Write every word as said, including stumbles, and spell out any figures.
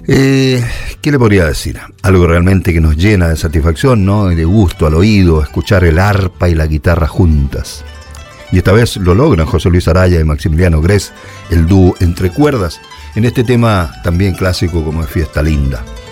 Eh, ¿Qué le podría decir? Algo realmente que nos llena de satisfacción, ¿no? Y de gusto al oído, escuchar el arpa y la guitarra juntas. Y esta vez lo logran José Luis Araya y Maximiliano Gress, el dúo Entre Cuerdas, en este tema también clásico como es Fiesta Linda.